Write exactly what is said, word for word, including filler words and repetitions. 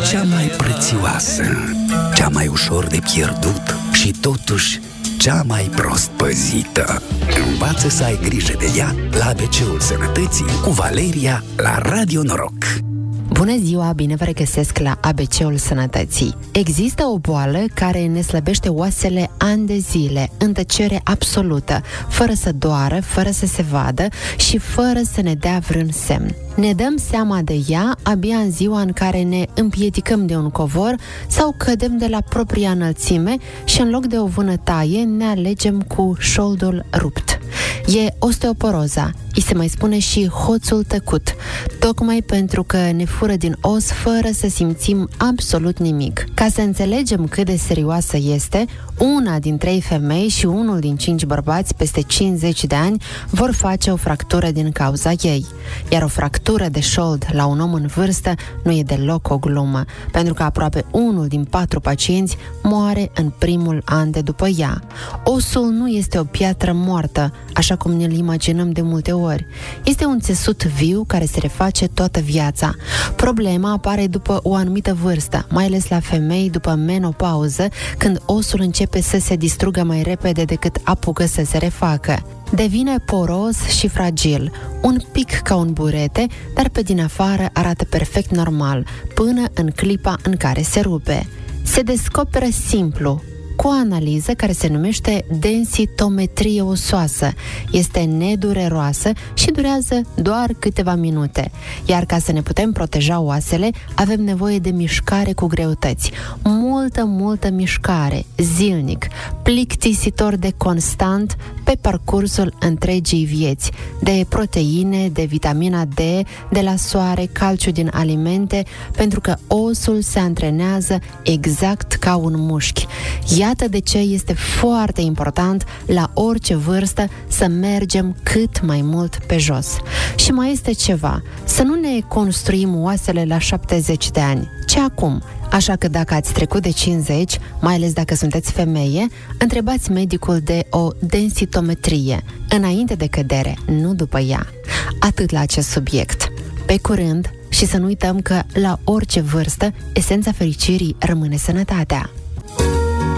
cea mai prețioasă, cea mai ușor de pierdut și totuși cea mai prost păzită. Învață să ai grijă de ea la A B C-ul Sănătății cu Valeria la Radio Noroc. Bună ziua, bine vă regăsesc la A B C-ul Sănătății. Există o boală care ne slăbește oasele ani de zile, în tăcere absolută, fără să doară, fără să se vadă și fără să ne dea vreun semn. Ne dăm seama de ea abia în ziua în care ne împiedicăm de un covor sau cădem de la propria înălțime și în loc de o vânătaie ne alegem cu șoldul rupt. E osteoporoza, îi se mai spune și hoțul tăcut, tocmai pentru că ne fură din os fără să simțim absolut nimic. Ca să înțelegem cât de serioasă este, una din trei femei și unul din cinci bărbați peste cincizeci de ani vor face o fractură din cauza ei. Iar o fractură de șold la un om în vârstă nu e deloc o glumă, pentru că aproape unul din patru pacienți moare în primul an de după ea. Osul nu este o piatră moartă, așa cum ne-l imaginăm de multe ori. Este un țesut viu care se reface toată viața. Problema apare după o anumită vârstă, mai ales la femei după menopauză, când osul începe să se distrugă mai repede decât apucă să se refacă. Devine poros și fragil, un pic ca un burete, dar pe din afară arată perfect normal, până în clipa în care se rupe. Se descoperă simplu, cu o analiză care se numește densitometrie osoasă. Este nedureroasă și durează doar câteva minute. Iar ca să ne putem proteja oasele, avem nevoie de mișcare cu greutăți. Multă, multă mișcare, zilnic, plictisitor de constant pe parcursul întregii vieți, de proteine, de vitamina D, de la soare, calciu din alimente, pentru că osul se antrenează exact ca un mușchi. Iată de ce este foarte important la orice vârstă să mergem cât mai mult pe jos. Și mai este ceva, să nu ne construim oasele la șaptezeci de ani, ci acum. Așa că dacă ați trecut de cincizeci, mai ales dacă sunteți femeie, întrebați medicul de o densitometrie, înainte de cădere, nu după ea. Atât la acest subiect. Pe curând și să nu uităm că la orice vârstă, esența fericirii rămâne sănătatea.